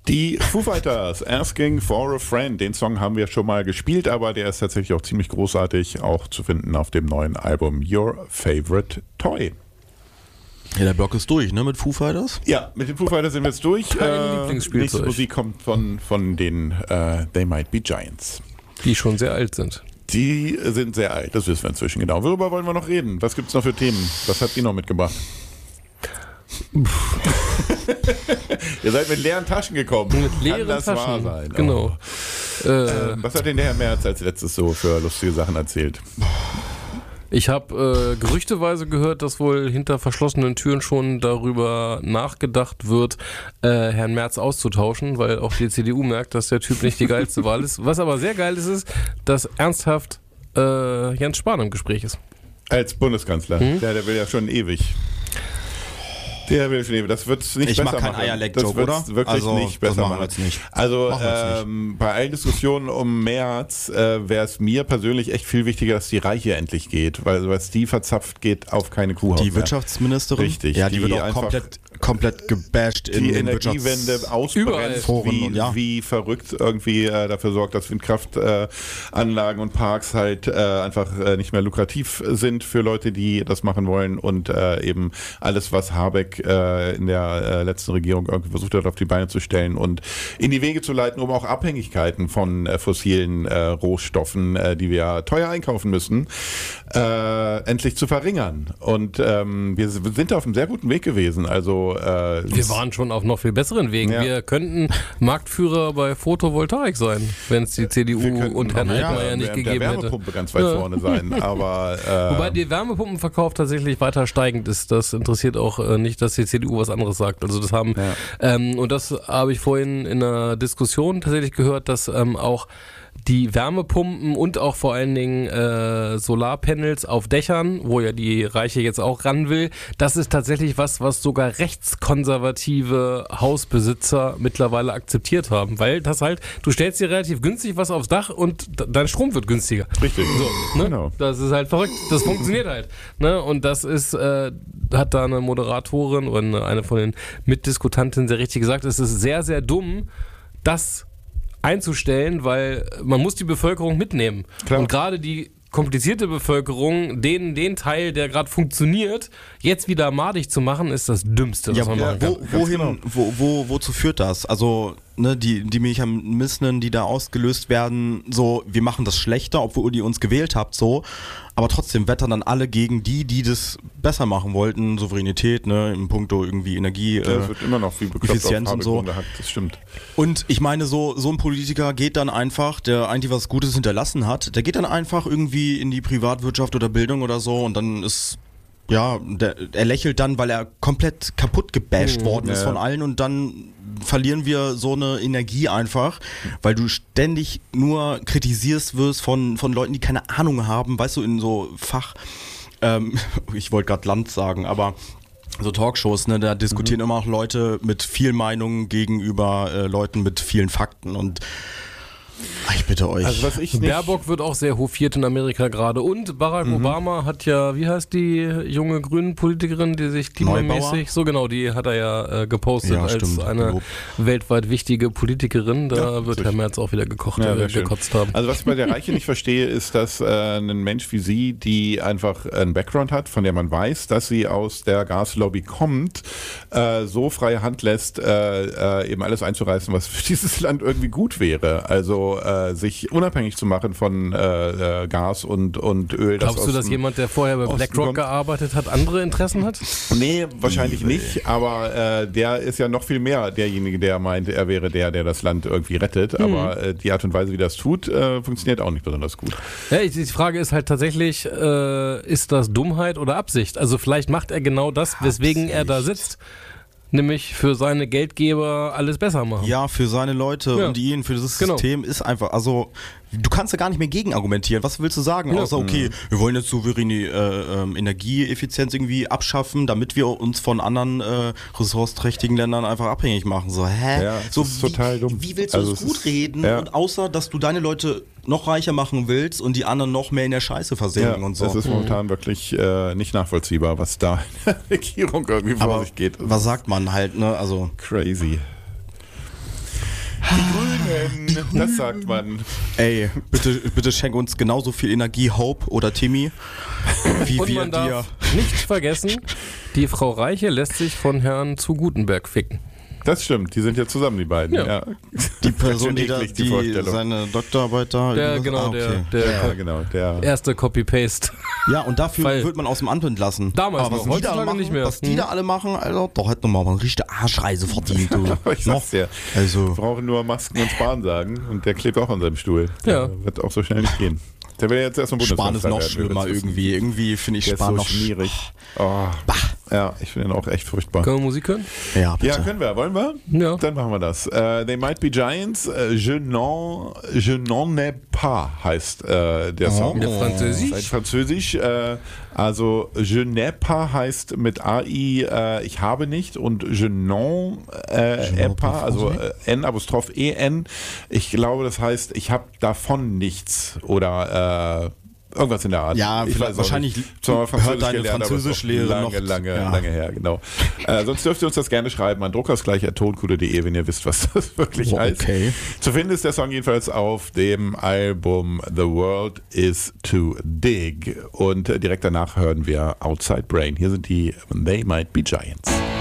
Die Foo Fighters, Asking for a Friend, den Song haben wir schon mal gespielt, aber der ist tatsächlich auch ziemlich großartig, auch zu finden auf dem neuen Album Your Favorite Toy. Ja, der Block ist durch, ne, mit Foo Fighters? Ja, mit den Foo Fighters sind wir jetzt durch. Nächste Musik kommt von den They Might Be Giants. Die schon sehr alt sind. Die sind sehr alt, das wissen wir inzwischen genau. Worüber wollen wir noch reden? Was gibt es noch für Themen? Was habt ihr noch mitgebracht? Ihr seid mit leeren Taschen gekommen. Mit leeren Kann das Taschen, wahr sein? genau. Was hat denn der Herr Merz als letztes so für lustige Sachen erzählt? Ich habe gerüchteweise gehört, dass wohl hinter verschlossenen Türen schon darüber nachgedacht wird, Herrn Merz auszutauschen, weil auch die CDU merkt, dass der Typ nicht die geilste Wahl ist. Was aber sehr geil ist, dass ernsthaft Jens Spahn im Gespräch ist. Als Bundeskanzler. Der will ja schon ewig. Der will schon ewig. Das wird es nicht besser machen. Ich mache keinen Eierleck-Joke, oder? Das wird wirklich nicht besser machen. Jetzt nicht. Also bei allen Diskussionen um Merz wäre es mir persönlich echt viel wichtiger, dass die Reiche endlich geht, weil was die verzapft, geht auf keine Kuhhaut Die mehr. Wirtschaftsministerin? Richtig. Ja, die wird auch komplett gebasht in die den Energiewende ausbremst, wie verrückt irgendwie dafür sorgt, dass Windkraftanlagen und Parks halt einfach nicht mehr lukrativ sind für Leute, die das machen wollen und eben alles, was Habeck in der letzten Regierung irgendwie versucht hat, auf die Beine zu stellen und in die Wege zu leiten, um auch Abhängigkeiten von fossilen Rohstoffen, die wir teuer einkaufen müssen, endlich zu verringern. Und wir sind auf einem sehr guten Weg gewesen. Also wir waren schon auf noch viel besseren Wegen. Ja. Wir könnten Marktführer bei Photovoltaik sein, wenn es die CDU und Herrn Altmaier nicht gegeben hätte. Der Wärmepumpe ganz weit vorne sein. Aber, wobei der Wärmepumpenverkauf tatsächlich weiter steigend ist. Das interessiert auch nicht, dass die CDU was anderes sagt. Also das haben und das habe ich vorhin in einer Diskussion tatsächlich gehört, dass auch die Wärmepumpen und auch vor allen Dingen Solarpanels auf Dächern, wo ja die Reiche jetzt auch ran will, das ist tatsächlich was sogar rechtskonservative Hausbesitzer mittlerweile akzeptiert haben, weil das halt, du stellst dir relativ günstig was aufs Dach und dein Strom wird günstiger. Richtig. So, ne? Genau. Das ist halt verrückt, das funktioniert halt. Ne? Und das ist, hat da eine Moderatorin oder eine von den Mitdiskutantinnen sehr richtig gesagt, es ist sehr, sehr dumm, das einzustellen, weil man muss die Bevölkerung mitnehmen. Klar. Und gerade die komplizierte Bevölkerung, den Teil, der gerade funktioniert, jetzt wieder madig zu machen, ist das Dümmste, was man machen kann. Wozu führt das? Also, ne, die Mechanismen, die da ausgelöst werden, so, wir machen das schlechter, obwohl ihr uns gewählt habt, so, aber trotzdem wettern dann alle gegen die das besser machen wollten, Souveränität, ne, im Puncto irgendwie Energie, das wird immer noch viel Effizienz und so. Das stimmt. Und ich meine, so ein Politiker geht dann einfach, der eigentlich was Gutes hinterlassen hat, der geht dann einfach irgendwie in die Privatwirtschaft oder Bildung oder so und dann ist er lächelt dann, weil er komplett kaputt gebasht worden ist von allen und dann verlieren wir so eine Energie einfach, weil du ständig nur kritisierst wirst von Leuten, die keine Ahnung haben, weißt du, in so ich wollte gerade Land sagen, aber so Talkshows, ne, da diskutieren immer auch Leute mit viel Meinung gegenüber Leuten mit vielen Fakten und ich bitte euch. Also Baerbock wird auch sehr hofiert in Amerika gerade. Und Barack Obama hat ja, wie heißt die junge Grünen-Politikerin, die sich klimamäßig, so genau, die hat er ja gepostet als eine weltweit wichtige Politikerin. Da wird Herr Merz auch wieder gekotzt haben. Also was ich bei der Reiche nicht verstehe, ist, dass ein Mensch wie sie, die einfach einen Background hat, von der man weiß, dass sie aus der Gaslobby kommt, so freie Hand lässt, eben alles einzureißen, was für dieses Land irgendwie gut wäre. Also sich unabhängig zu machen von Gas und Öl. Glaubst du, dass jemand, der vorher bei BlackRock gearbeitet hat, andere Interessen hat? Nee, wahrscheinlich nicht, aber der ist ja noch viel mehr derjenige, der meint, er wäre der das Land irgendwie rettet, aber die Art und Weise, wie das tut, funktioniert auch nicht besonders gut. Ja, die Frage ist halt tatsächlich, ist das Dummheit oder Absicht? Also vielleicht macht er genau das, weswegen er da sitzt. Nämlich für seine Geldgeber alles besser machen. Ja, für seine Leute und ihn, für das System ist einfach, also du kannst da gar nicht mehr gegen argumentieren. Was willst du sagen? Außer, okay, wir wollen jetzt souveräne Energieeffizienz irgendwie abschaffen, damit wir uns von anderen ressourceträchtigen Ländern einfach abhängig machen. So, Ja, so ist total dumm. Wie willst du das gut reden? Und außer, dass du deine Leute noch reicher machen willst und die anderen noch mehr in der Scheiße versenken und so. Das ist momentan wirklich nicht nachvollziehbar, was da in der Regierung irgendwie vor sich geht. Was sagt man halt, ne? Also crazy. Die Grünen, das sagt man. Ey, bitte schenk uns genauso viel Energie, Hope oder Timmy, wie Und wir man dir. darf nicht vergessen, die Frau Reiche lässt sich von Herrn zu Gutenberg ficken. Das stimmt, die sind ja zusammen, die beiden. Ja. Die Person, die Vorstellung. seine Doktorarbeit da... Der erste Copy-Paste. Ja, und dafür wird man aus dem Amt entlassen. Damals aber noch, heutzutage nicht mehr. Was die da alle machen, Alter, da hätten wir mal eine richtige Arschreise verdient. Du. Ich sag's dir. Also. Wir brauchen nur Masken und Spahn sagen und der klebt auch an seinem Stuhl. Ja. Der wird auch so schnell nicht gehen. Der will jetzt erst im Bundeskanzler Spahn ist noch schlimmer irgendwie. Irgendwie finde ich Spahn noch schwierig. Oh. Ja, ich finde ihn auch echt furchtbar. Können wir Musik hören? Ja, bitte. Ja, können wir. Wollen wir? Ja. Dann machen wir das. They Might Be Giants. Je n'en ai pas heißt der Song. Französisch. Also Je n'ai pas heißt mit AI ich habe nicht und Je n'en ai pas, also N'-E-N. Ich glaube, das heißt, ich habe davon nichts oder irgendwas in der Art. Ja, ich weiß wahrscheinlich hört deine Französischlehre noch. Lange her, genau. Sonst dürft ihr uns das gerne schreiben an druckersgleich@tonkude.de, wenn ihr wisst, was das wirklich heißt. Okay. Zu finden ist der Song jedenfalls auf dem Album The World Is Too Dig und direkt danach hören wir Outside Brain. Hier sind die They Might Be Giants.